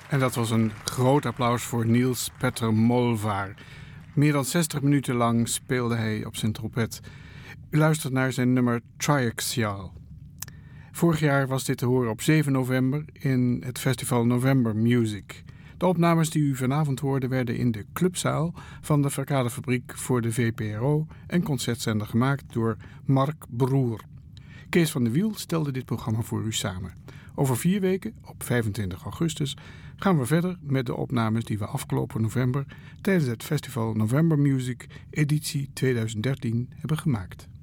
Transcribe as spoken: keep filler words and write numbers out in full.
En dat was een groot applaus voor Niels Petter Molvár. Meer dan zestig minuten lang speelde hij op zijn trompet. U luistert naar zijn nummer Triaxial. Vorig jaar was dit te horen op zeven november in het festival November Music. De opnames die u vanavond hoorde werden in de clubzaal van de Verkadefabriek voor de V P R O en concertzender gemaakt door Mark Broer. Kees van de Wiel stelde dit programma voor u samen. Over vier weken, op vijfentwintig augustus, gaan we verder met de opnames die we afgelopen november tijdens het festival November Music editie tweeduizend dertien hebben gemaakt.